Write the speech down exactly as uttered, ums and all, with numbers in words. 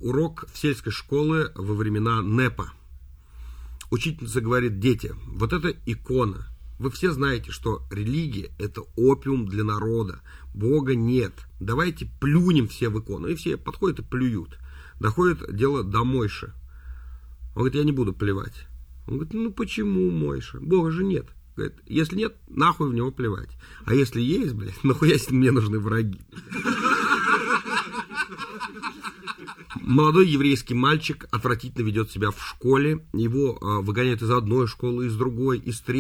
урок в сельской школе во времена НЭПа. Учительница говорит: дети, вот это икона. Вы все знаете, что религия – это опиум для народа. Бога нет. Давайте плюнем все в икону. И все подходят и плюют. Доходит дело до Мойши. Он говорит: я не буду плевать. Он говорит: ну почему, Мойша? Бога же нет. Говорит: если нет, нахуй в него плевать. А если есть, блядь, нахуя мне нужны враги? Молодой еврейский мальчик отвратительно ведет себя в школе. Его э, выгоняют из одной школы, из другой, из третьей.